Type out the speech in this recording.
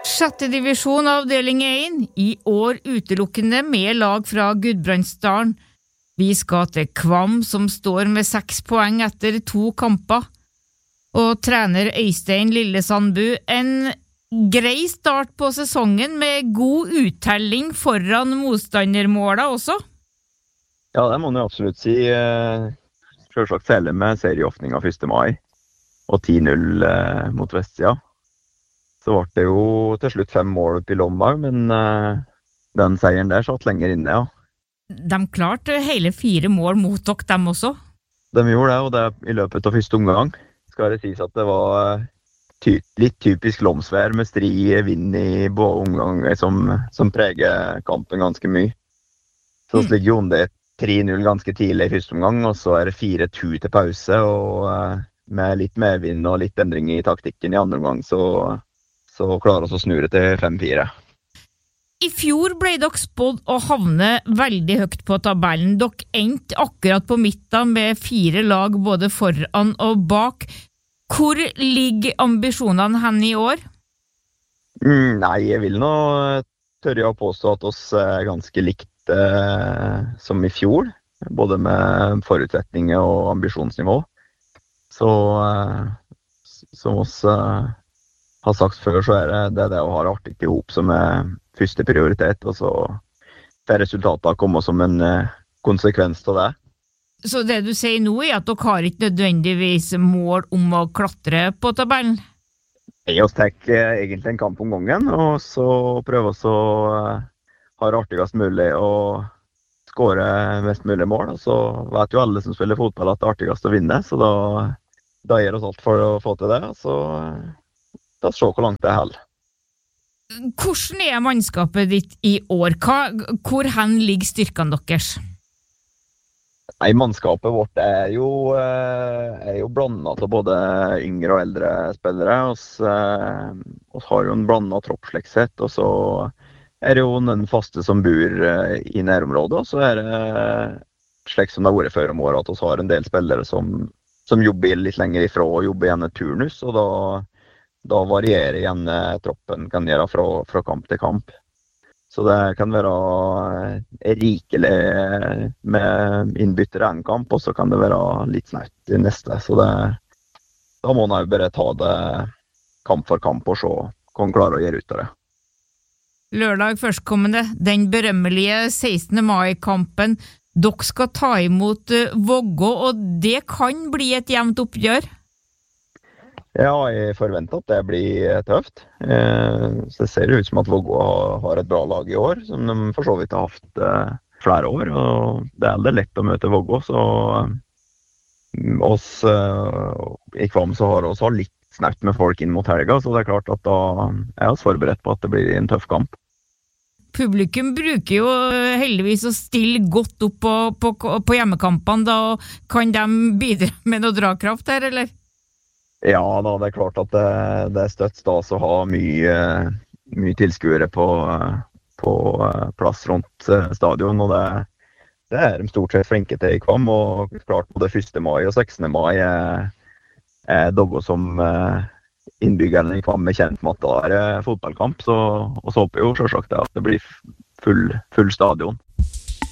Sjette divisjon avdeling 1, i år utelukkende med lag fra Gudbrandsdalen. Vi skal til Kvam, som står med 6 poeng etter 2 kamper. Og trener Øystein Lillesandbu, en grei start på sesongen med god uttelling foran motstandermåla også? Ja, det må man jo absolutt si. Selvsagt selv med serieåpningen 1. mai og 10-0 mot Vestsida. Så ble det jo til slutt 5 mål opp i Lomberg, men den seieren der satt lenger inne, ja. De klarte hele 4 mål mot dere, dem også? De gjorde det, og det i løpet av første omgang. Skal det sies at det var litt typisk Lomsvær med stri vind i både omganger som preger kampen ganske mye. Så ligger jo det 3-0 ganske tidlig i første omgang, og så det 4-2 til pause, og med litt medvind og litt endring i taktikken i andre omgang, så klarer oss å snure til 5-4. I fjor ble dere spådd å havne veldig høyt på tabellen. Dere endte akkurat på midten med 4 lag både foran og bak. Hvor ligger ambisjonene hen i år? Nei, jeg vil nå tørre å påstå at oss ganske likt som i fjor, både med forutsetninger og ambisjonsnivå. Så som oss har sagt før, så det å ha det artig i hop som første prioritet, og så får resultatet komme som en konsekvens av det. Så det du sier nå at dere har ikke nødvendigvis mål om å klatre på tabellen? Jeg tar egentlig en kamp om gangen, og så prøver vi å ha det artigst mulig og skåre mest mulig mål. Og så vet jo alle som spiller fotball at det artigst å vinne, så da gjør oss alt for å få til det, så da se hvor langt det holder. Hvordan mannskapet ditt i år? Hvor hen ligger styrkene deres? Nei, mannskapet vårt jo blandet av både yngre og eldre spillere. Vi har jo en blandet tropp slik sett, og så det jo den faste som bor i nærområdet, og så det slik som det har vært før om året, at vi har en del spillere som jobber litt lenger ifra og jobber igjen i turnus, og da varierer igjen troppen kan gjøre fra kamp til kamp. Så det kan være rikelig med innbyttere en kamp, og så kan det være litt snaut i neste. Så da må man jo bare ta det kamp for kamp og se hva man klarer å gjøre ut av det. Lørdag førstkommende, den berømmelige 16. mai-kampen. Dere skal ta imot Vågå, og det kan bli et jevnt oppgjør? Ja, jeg forventer at det blir tøft. Så det ser ut som at Vågå har et bra lag i år, som de for så vidt har hatt flere år. Og det aldri lett å møte Vågå, så oss i Kvam så har vi litt snaut med folk inn mot helga, så det klart at da vi forberedt på at det blir en tøff kamp. Publikum bruker jo heldigvis å stille godt opp på hjemmekampene, da kan de bidra med noe dragkraft her, eller? Ja, da det klart at det støtt stas å ha mye tilskuere på plass rundt stadion, og det de stort sett flinke til i Kvam, og klart både 1. mai og 16. mai doggo som innbyggerne i Kvam kjent med at det fotballkamp, så håper jo selvsagt at det blir full stadion.